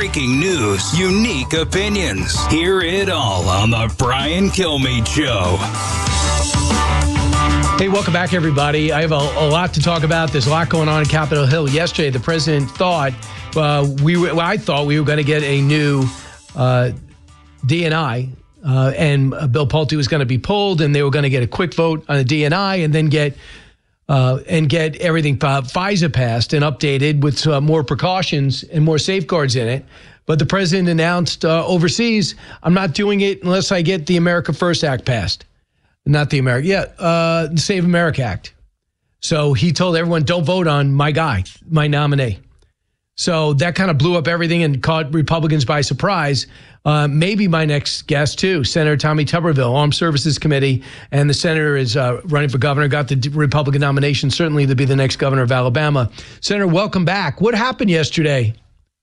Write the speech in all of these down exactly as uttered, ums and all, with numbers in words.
breaking news, unique opinions. Hear it all on the Brian Kilmeade Show. Hey, welcome back, everybody. I have a, a lot to talk about. There's a lot going on in Capitol Hill. Yesterday, the president thought uh, we were, well, I thought we were going to get a new uh, D N I, uh, and uh, Bill Pulte was going to be pulled, and they were going to get a quick vote on the D N I, and then get uh, and get everything uh, FISA passed and updated with uh, more precautions and more safeguards in it. But the president announced uh, overseas, I'm not doing it unless I get the America First Act passed. Not the America, yeah, uh, the Save America Act. So he told everyone, don't vote on my guy, my nominee. So that kind of blew up everything and caught Republicans by surprise. Uh, maybe my next guest, too, Senator Tommy Tuberville, Armed Services Committee, and the senator is uh, running for governor, got the Republican nomination, certainly to be the next governor of Alabama. Senator, welcome back. What happened yesterday?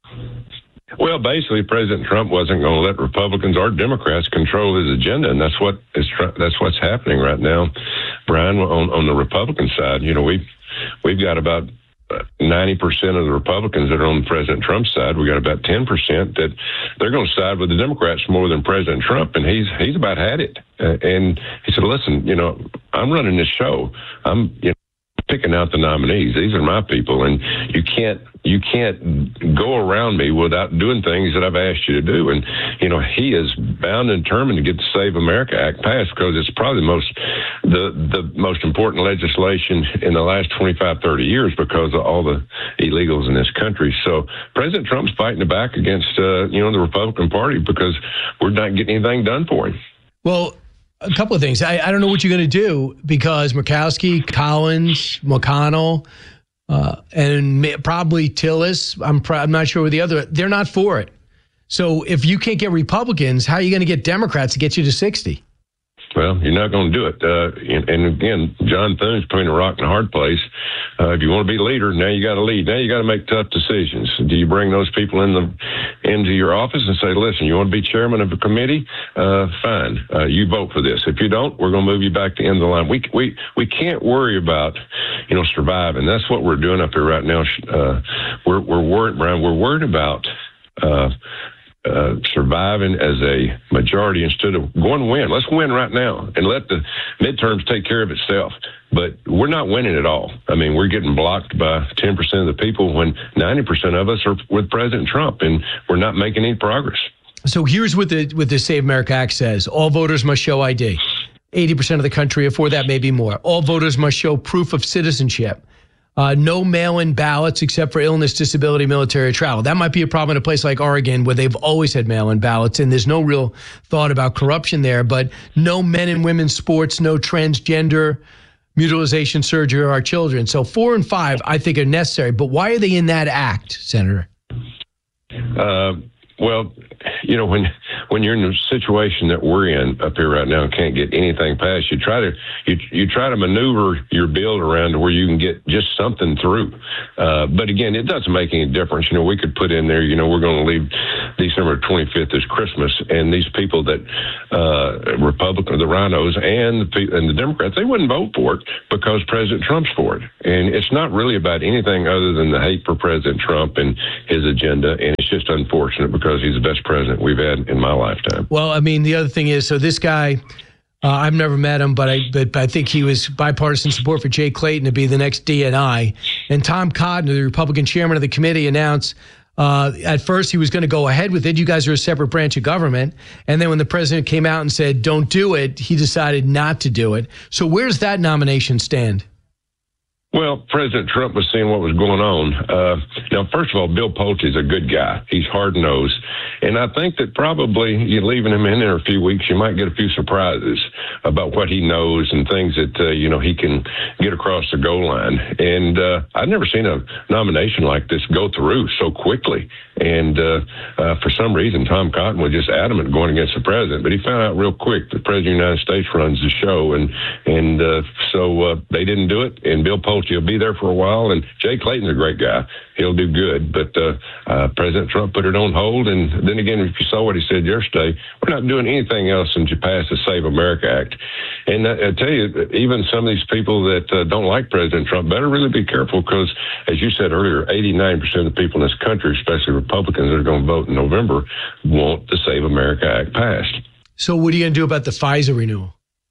Well, basically, President Trump wasn't going to let Republicans or Democrats control his agenda, and that's what is that's what's happening right now, Brian. On, on the Republican side, you know, we've we've got about ninety percent of the Republicans that are on President Trump's side. We got about ten percent that they're going to side with the Democrats more than President Trump, and he's he's about had it. Uh, and he said, "Listen, you know, I'm running this show. I'm you know." picking out the nominees. These are my people, and you can't you can't go around me without doing things that I've asked you to do. And you know, he is bound and determined to get the Save America Act passed because it's probably the most the the most important legislation in the last twenty-five, thirty years because of all the illegals in this country. So President Trump's fighting back against uh, you know the Republican Party because we're not getting anything done for him. Well, a couple of things. I, I don't know what you're going to do because Murkowski, Collins, McConnell, uh, and probably Tillis, I'm, pr- I'm not sure with the other, they're not for it. So if you can't get Republicans, how are you going to get Democrats to get you to sixty? Well, you're not going to do it. Uh, and, and again, John Thune's between a rock and a hard place. Uh, if you want to be a leader, now you got to lead. Now you got to make tough decisions. Do you bring those people in the into your office and say, listen, you want to be chairman of a committee? Uh, fine. Uh, you vote for this. If you don't, we're going to move you back to the end of the line. We we we can't worry about, you know, surviving. That's what we're doing up here right now. Uh, we're we're worried, Brian. We're worried about uh, Uh, surviving as a majority instead of going to win. Let's win right now and let the midterms take care of itself. But we're not winning at all. I mean, we're getting blocked by ten percent of the people when ninety percent of us are with President Trump, and we're not making any progress. So here's what the, what the Save America Act says. All voters must show I D. eighty percent of the country, or for that, maybe more. All voters must show proof of citizenship. Uh, no mail-in ballots except for illness, disability, military, or travel. That might be a problem in a place like Oregon where they've always had mail-in ballots, and there's no real thought about corruption there. But no men and women's sports, no transgender, mutilization surgery or our children. So four and five, I think, are necessary. But why are they in that act, Senator? Uh, well, you know, when when you're in the situation that we're in up here right now and can't get anything passed, you try to you you try to maneuver your bill around to where you can get just something through. Uh, but again, it doesn't make any difference. You know, we could put in there, you know, we're going to leave December twenty-fifth as Christmas, and these people that uh, Republican, the rhinos, and the and the Democrats, they wouldn't vote for it because President Trump's for it. And it's not really about anything other than the hate for President Trump and his agenda. And it's just unfortunate because he's the best president we've had in my lifetime. Well, I mean, the other thing is, so this guy, uh, I've never met him, but I but I think he was bipartisan support for Jay Clayton to be the next D N I. And Tom Cotton, the Republican chairman of the committee, announced uh, at first he was going to go ahead with it. You guys are a separate branch of government. And then when the president came out and said, don't do it, he decided not to do it. So where's that nomination stand? Well, President Trump was seeing what was going on. Uh, now, first of all, Bill Pulte is a good guy. He's hard-nosed. And I think that probably you leaving him in there a few weeks, you might get a few surprises about what he knows and things that, uh, you know, he can get across the goal line. And uh, I've never seen a nomination like this go through so quickly. And uh, uh, for some reason, Tom Cotton was just adamant going against the president. But he found out real quick the president of the United States runs the show. And, and uh, so uh, they didn't do it. And Bill Pulte Mulch. He'll be there for a while, and Jay Clayton's a great guy. He'll do good. But uh, uh, President Trump put it on hold. And then again, if you saw what he said yesterday, we're not doing anything else than to pass the Save America Act. And I, I tell you, even some of these people that uh, don't like President Trump better really be careful because, as you said earlier, eighty-nine percent of the people in this country, especially Republicans that are going to vote in November, want the Save America Act passed. So what are you going to do about the FISA renewal?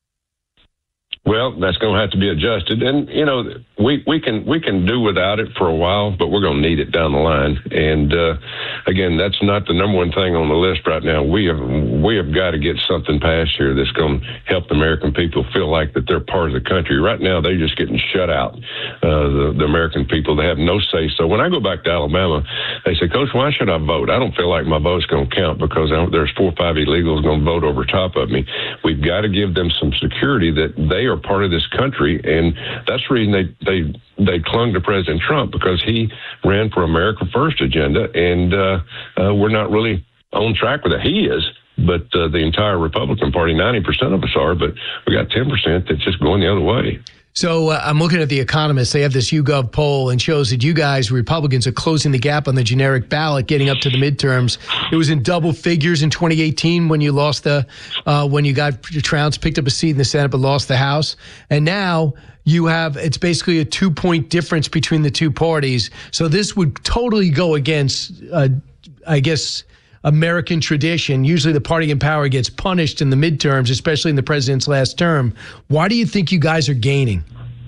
Well, that's going to have to be adjusted, and you know we we can we can do without it for a while, but we're going to need it down the line. And uh, again, that's not the number one thing on the list right now. We have we have got to get something passed here that's going to help the American people feel like that they're part of the country. Right now, they're just getting shut out. Uh, the the American people, they have no say. So when I go back to Alabama, they say, Coach, why should I vote? I don't feel like my vote's going to count because there's four or five illegals going to vote over top of me. We've got to give them some security that they are part of this country, and that's the reason they they they clung to President Trump, because he ran for America First agenda, and uh, uh, we're not really on track with it. He is, but uh, the entire Republican Party, ninety percent of us are, but we got ten percent that's just going the other way. So uh, I'm looking at The Economist. They have this YouGov poll and shows that you guys, Republicans, are closing the gap on the generic ballot, getting up to the midterms. It was in double figures in twenty eighteen when you lost the, uh, when you got trounced, picked up a seat in the Senate, but lost the House. And now you have, it's basically a two point difference between the two parties. So this would totally go against, uh, I guess, American tradition. Usually the party in power gets punished in the midterms, especially in the president's last term. Why do you think you guys are gaining?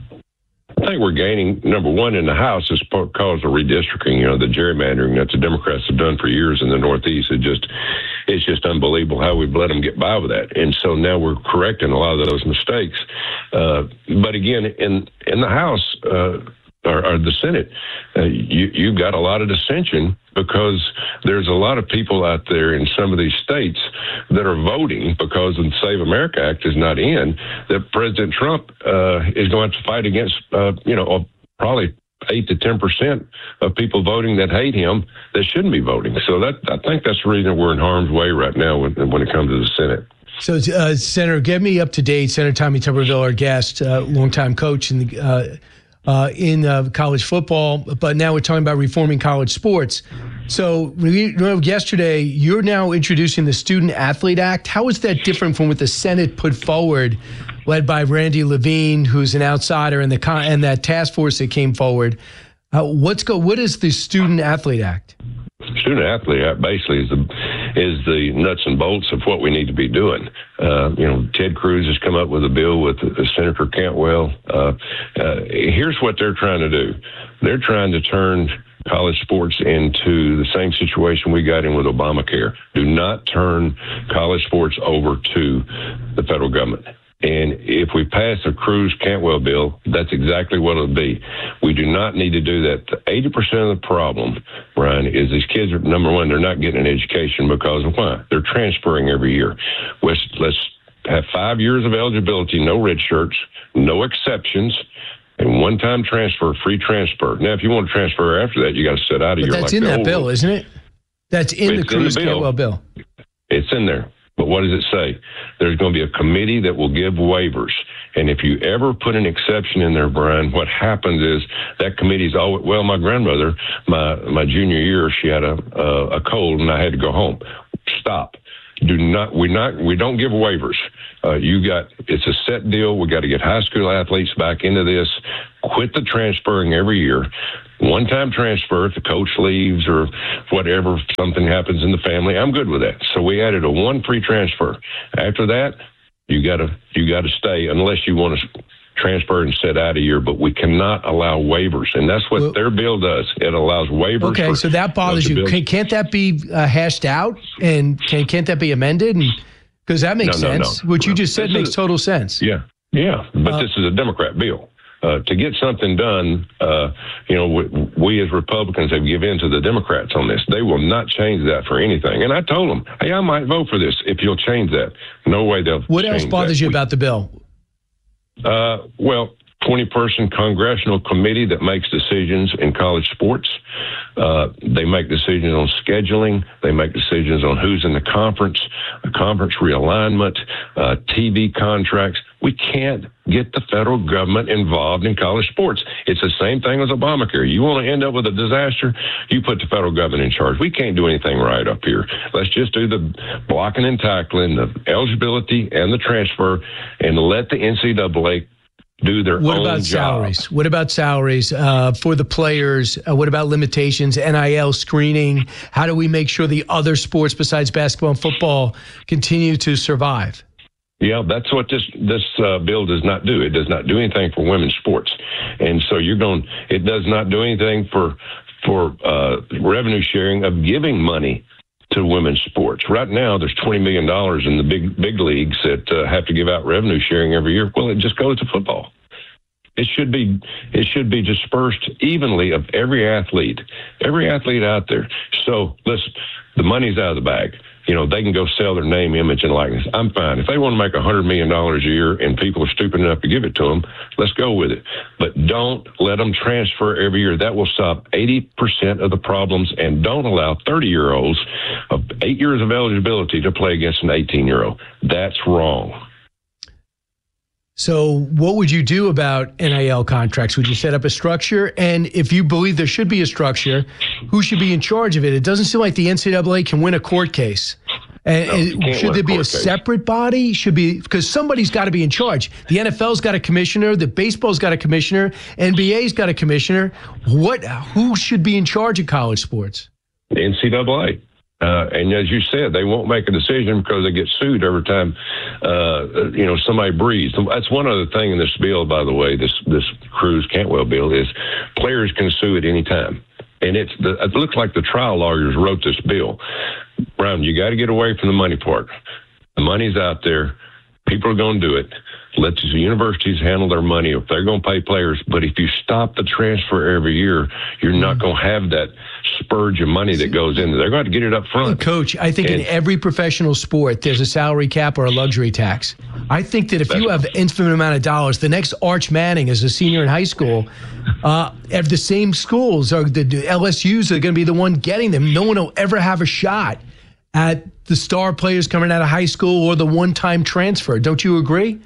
I think we're gaining, number one, in the House is because of redistricting, you know, the gerrymandering that the Democrats have done for years in the Northeast. It just, it's just unbelievable how we've let them get by with that. And so now we're correcting a lot of those mistakes. Uh, but again, in, in the House, uh, Or, or the Senate, uh, you, you've got a lot of dissension because there's a lot of people out there in some of these states that are voting because the Save America Act is not in, that President Trump uh, is going to have to fight against, uh, you know, probably eight to ten percent of people voting that hate him that shouldn't be voting. So that I think that's the reason we're in harm's way right now when, when it comes to the Senate. So, uh, Senator, get me up to date. Senator Tommy Tuberville, our guest, uh, longtime coach in the uh, Uh, in uh, college football, but now we're talking about reforming college sports. So you know, yesterday, you're now introducing the Student Athlete Act. How is that different from what the Senate put forward, led by Randy Levine, who's an outsider, and the con- and that task force that came forward? Uh, what's go? What is the Student Athlete Act? Student Athlete Act basically is the is the nuts and bolts of what we need to be doing. Uh, you know, Ted Cruz has come up with a bill with uh, Senator Cantwell. Uh, uh, here's what they're trying to do. They're trying to turn college sports into the same situation we got in with Obamacare. Do not turn college sports over to the federal government. And if we pass a Cruz-Cantwell bill, that's exactly what it'll be. We do not need to do that. eighty percent of the problem, Brian, is these kids are, number one, they're not getting an education because of why? They're transferring every year. Let's, let's have five years of eligibility, no red shirts, no exceptions, and one-time transfer, free transfer. Now, if you want to transfer after that, you got to sit out of your. But that's like in that bill, ones. Isn't it? That's in it's the Cruz-Cantwell bill. It's in there. But what does it say? There's going to be a committee that will give waivers. And if you ever put an exception in there, Brian, what happens is that committee's always, well, my grandmother, my, my junior year, she had a, a, a cold and I had to go home. Stop. Do not, we not, we don't give waivers. Uh, you got, it's a set deal. We got to get high school athletes back into this. Quit the transferring every year. One-time transfer, if the coach leaves or whatever, if something happens in the family, I'm good with that. So we added a one free transfer. After that, you gotta you gotta stay unless you want to transfer and sit out a year. But we cannot allow waivers, and that's what well, their bill does. It allows waivers. Okay, for, so that bothers you. Can, can't that be uh, hashed out, and can can't that be amended? Because that makes no, no, sense. No, what you no. just said this makes is, total sense. Yeah, yeah. But uh, this is a Democrat bill. Uh, to get something done, uh, you know, we, we as Republicans have given in to the Democrats on this. They will not change that for anything. And I told them, hey, I might vote for this if you'll change that. No way they'll What else bothers that. you about the bill? Uh, well, twenty-person congressional committee that makes decisions in college sports. Uh, they make decisions on scheduling. They make decisions on who's in the conference, the conference realignment, uh, T V contracts. We can't get the federal government involved in college sports. It's the same thing as Obamacare. You want to end up with a disaster, you put the federal government in charge. We can't do anything right up here. Let's just do the blocking and tackling, the eligibility and the transfer, and let the N C double A do their what own about job. salaries? What about salaries uh, for the players? Uh, what about limitations, N I L screening? How do we make sure the other sports besides basketball and football continue to survive? Yeah, that's what this this uh, bill does not do. It does not do anything for women's sports, and so you're going. It does not do anything for for uh, revenue sharing of giving money to women's sports. Right now, there's twenty million dollars in the big big leagues that uh, have to give out revenue sharing every year. Well, it just goes to football. It should be it should be dispersed evenly of every athlete, every athlete out there. So listen, the money's out of the bag. You know, they can go sell their name, image, and likeness. I'm fine. If they want to make one hundred million dollars a year and people are stupid enough to give it to them, let's go with it. But don't let them transfer every year. That will solve eighty percent of the problems, and don't allow thirty-year-olds of eight years of eligibility to play against an eighteen-year-old. That's wrong. So what would you do about N I L contracts? Would you set up a structure? And if you believe there should be a structure, who should be in charge of it? It doesn't seem like the N C double A can win a court case. And no, should there be a case. separate body? Should be, because somebody's got to be in charge. The N F L's got a commissioner. The baseball's got a commissioner. N B A's got a commissioner. What? Who should be in charge of college sports? The N C double A. Uh, and as you said, they won't make a decision because they get sued every time, uh, you know, somebody breathes. That's one other thing in this bill, by the way, this this Cruz-Cantwell bill, is players can sue at any time. And it's the, it looks like the trial lawyers wrote this bill. Brown, you got to get away from the money part. The money's out there. People are going to do it. Let the universities handle their money if they're going to pay players. But if you stop the transfer every year, you're not going to have that spurge of money that goes in. They're going to get it up front. Coach, I think and, in every professional sport, there's a salary cap or a luxury tax. I think that if you have an infinite amount of dollars, the next Arch Manning as a senior in high school, uh, if the same schools, or the, the L S Us are going to be the one getting them. No one will ever have a shot at the star players coming out of high school or the one-time transfer. Don't you agree?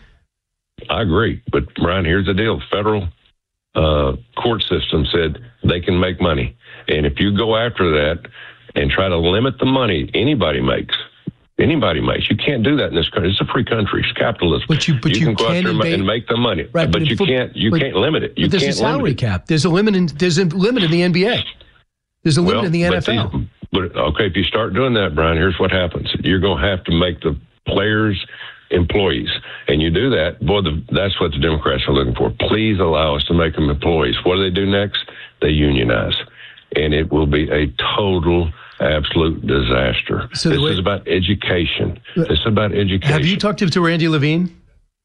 I agree. But, Brian, here's the deal. Federal uh, court system said they can make money. And if you go after that and try to limit the money anybody makes, anybody makes, you can't do that in this country. It's a free country. It's capitalism. But you, but you, you can go can after invade, and make the money. Right, but, but you foot, can't you but, can't limit it. You but there's can't a salary limit it. cap. There's a limit in there's a limit in the N B A. There's a limit well, in the N F L. These, but okay, if you start doing that, Brian, here's what happens. You're going to have to make the players employees, and you do that. Boy, the, that's what the Democrats are looking for. Please allow us to make them employees. What do they do next? They unionize, and it will be a total, absolute disaster. So this way, is about education. This is about education. Have you talked to, to Randy Levine?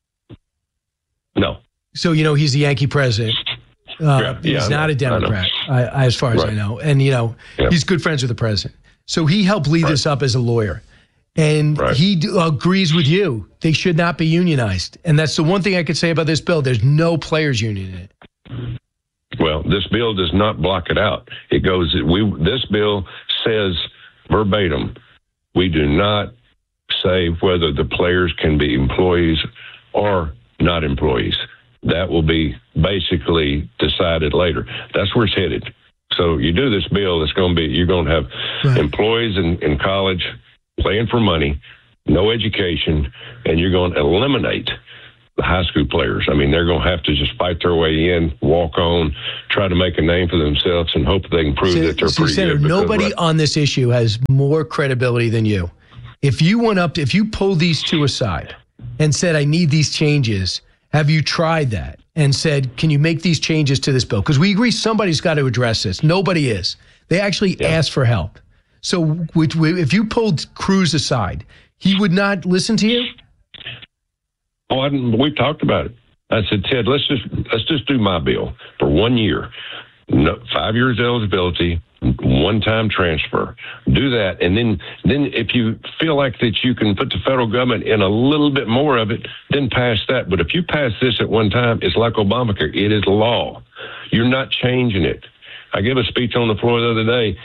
No. So you know he's the Yankee president. Uh, yeah, yeah, he's not a Democrat, I I, as far as right. I know. And, you know, yeah. he's good friends with the president. So he helped lead right. this up as a lawyer. And right. he d- agrees with you. They should not be unionized. And that's the one thing I could say about this bill. There's no players' union in it. Well, this bill does not block it out. It goes, we. This bill says verbatim, we do not say whether the players can be employees or not employees. That will be basically decided later. That's where it's headed. So you do this bill, it's going to be, you're going to have right. employees in, in college playing for money, no education, and you're going to eliminate the high school players. I mean, they're going to have to just fight their way in, walk on, try to make a name for themselves, and hope that they can prove so, that they're so pretty Senator, good. Nobody right. on this issue has more credibility than you. If you went up, to, if you pulled these two aside and said, I need these changes, have you tried that and said, can you make these changes to this bill? Because we agree somebody's got to address this. Nobody is. They actually yeah. asked for help. So if you pulled Cruz aside, he would not listen to you? Oh, I didn't, we talked about it. I said, Ted, let's just let's just do my bill for one year. No, five years eligibility, one-time transfer. Do that, and then then if you feel like that you can put the federal government in a little bit more of it, then pass that. But if you pass this at one time, it's like Obamacare. It is law. You're not changing it. I gave a speech on the floor the other day,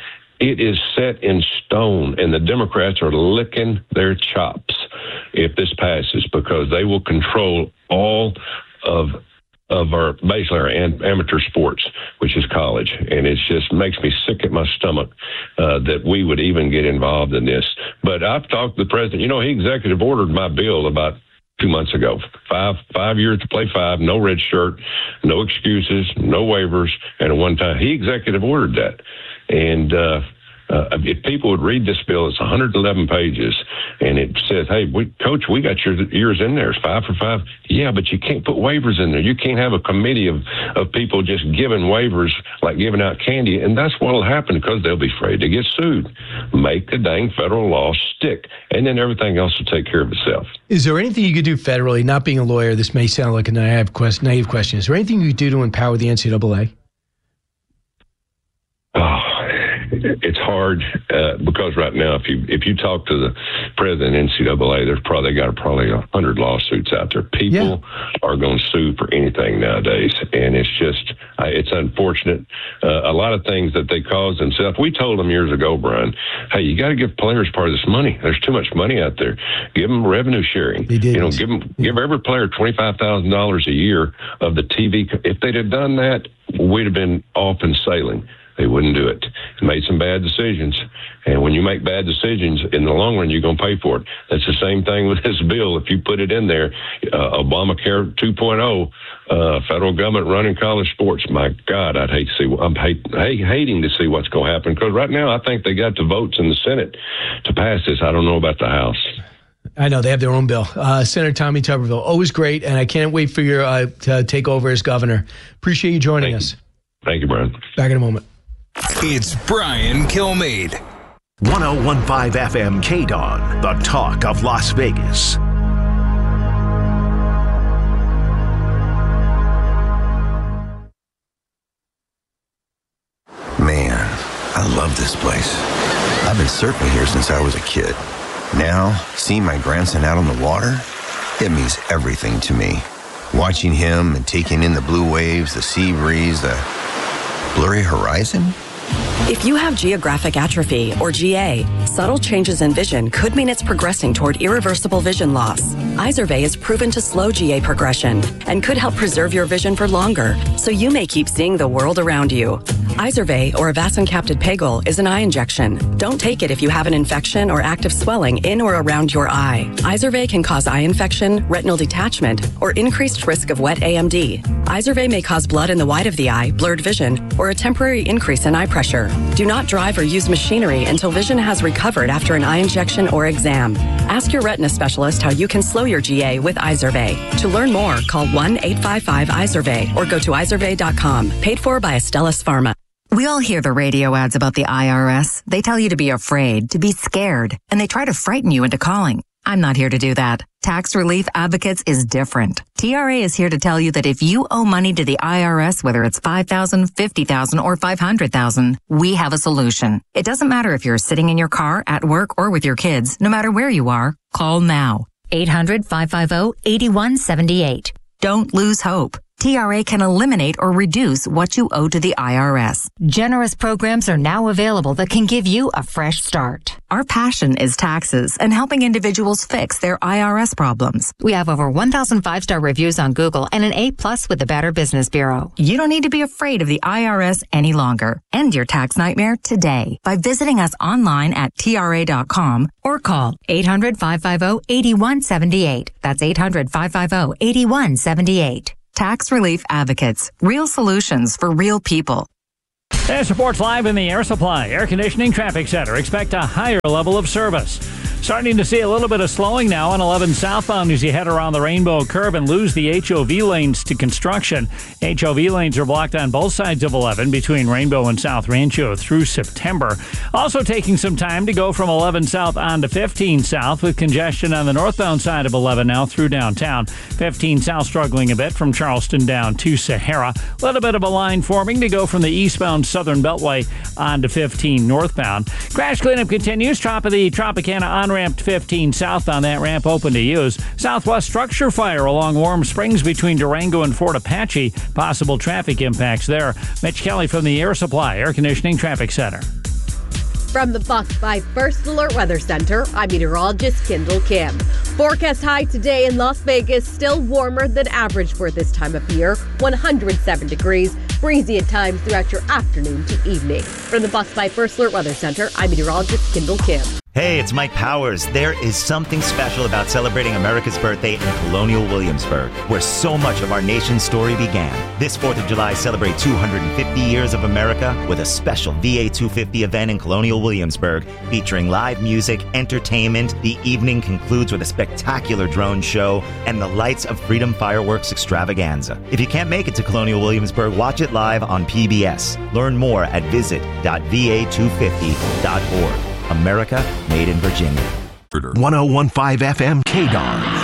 It is set in stone, and the Democrats are licking their chops if this passes, because they will control all of of our basically our amateur sports, which is college, and it just makes me sick at my stomach uh, that we would even get involved in this. But I've talked to the president. You know, he executive ordered my bill about two months ago. Five five years to play five, no red shirt, no excuses, no waivers, and at one time he executive ordered that. And uh, uh, if people would read this bill, it's one hundred eleven pages, and it says, hey, we, Coach, we got your yours in there. It's five for five. Yeah, but you can't put waivers in there. You can't have a committee of, of people just giving waivers like giving out candy, and that's what will happen because they'll be afraid to get sued. Make the dang federal law stick, and then everything else will take care of itself. Is there anything you could do federally, not being a lawyer, this may sound like a naive question, naive question. Is there anything you could do to empower the N C double A? Oh, it's hard uh, because right now, if you if you talk to the president of N C double A, there's probably got probably a hundred lawsuits out there. People yeah. are going to sue for anything nowadays, and it's just uh, it's unfortunate. Uh, a lot of things that they cause themselves. We told them years ago, Brian, hey, you got to give players part of this money. There's too much money out there. Give them revenue sharing. They did. You know, give them yeah. give every player twenty five thousand dollars a year of the T V. If they'd have done that, we'd have been off and sailing. They wouldn't do it. Made some bad decisions. And when you make bad decisions, in the long run, you're going to pay for it. That's the same thing with this bill. If you put it in there, uh, Obamacare two point oh, uh, federal government running college sports, my God, I'd hate to see, I'm hate, hate, hating to see what's going to happen. Because right now, I think they got the votes in the Senate to pass this. I don't know about the House. I know they have their own bill. Uh, Senator Tommy Tuberville, always great. And I can't wait for your uh, to take over as governor. Appreciate you joining Thank us. You. Thank you, Brian. Back in a moment. It's Brian Kilmeade. one oh one point five F M K D O N, the talk of Las Vegas. Man, I love this place. I've been surfing here since I was a kid. Now, seeing my grandson out on the water, it means everything to me. Watching him and taking in the blue waves, the sea breeze, the blurry horizon? If you have geographic atrophy, or G A, subtle changes in vision could mean it's progressing toward irreversible vision loss. Izervay is proven to slow G A progression and could help preserve your vision for longer, so you may keep seeing the world around you. Izervay, or avacincaptad pegol, is an eye injection. Don't take it if you have an infection or active swelling in or around your eye. Izervay can cause eye infection, retinal detachment, or increased risk of wet A M D. Izervay may cause blood in the white of the eye, blurred vision, or a temporary increase in eye pressure. Do not drive or use machinery until vision has recovered after an eye injection or exam. Ask your retina specialist how you can slow your G A with Izervay. To learn more, call one eight five five Izervay or go to izervay dot com. Paid for by Astellas Pharma. We all hear the radio ads about the I R S. They tell you to be afraid, to be scared, and they try to frighten you into calling. I'm not here to do that. Tax Relief Advocates is different. T R A is here to tell you that if you owe money to the I R S, whether it's five thousand dollars, fifty thousand dollars, or five hundred thousand dollars, we have a solution. It doesn't matter if you're sitting in your car, at work, or with your kids. No matter where you are, call now. eight hundred, five five zero, eight one seven eight. Don't lose hope. T R A can eliminate or reduce what you owe to the I R S. Generous programs are now available that can give you a fresh start. Our passion is taxes and helping individuals fix their I R S problems. We have over one thousand five-star reviews on Google and an A plus with the Better Business Bureau. You don't need to be afraid of the I R S any longer. End your tax nightmare today by visiting us online at T R A dot com or call eight hundred, five five zero, eight one seven eight. That's eight hundred, five five zero, eight one seven eight. Tax Relief Advocates. Real solutions for real people. Air Sports Live in the Air Supply Air Conditioning Traffic Center. Expect a higher level of service. Starting to see a little bit of slowing now on eleven southbound as you head around the Rainbow Curve and lose the H O V lanes to construction. H O V lanes are blocked on both sides of eleven between Rainbow and South Rancho through September. Also taking some time to go from eleven south on to fifteen south with congestion on the northbound side of eleven now through downtown. fifteen south struggling a bit from Charleston down to Sahara. A little bit of a line forming to go from the eastbound Southern Beltway on to fifteen northbound. Crash cleanup continues. Top of the Tropicana on ramp fifteen south on that ramp open to use. Southwest structure fire along Warm Springs between Durango and Fort Apache. Possible traffic impacts there. Mitch Kelly from the Air Supply Air Conditioning Traffic Center. From the Fox five First Alert Weather Center, I'm meteorologist Kendall Kim. Forecast high today in Las Vegas, still warmer than average for this time of year, one hundred seven degrees, breezy at times throughout your afternoon to evening. From the Fox five First Alert Weather Center, I'm meteorologist Kendall Kim. Hey, it's Mike Powers. There is something special about celebrating America's birthday in Colonial Williamsburg, where so much of our nation's story began. This fourth of July, celebrate two hundred fifty years of America with a special V A two fifty event in Colonial Williamsburg featuring live music, entertainment. The evening concludes with a spectacular drone show and the Lights of Freedom fireworks extravaganza. If you can't make it to Colonial Williamsburg, watch it live on P B S. Learn more at visit dot v a two fifty dot org. America made in Virginia. one oh one point five F M K D A R.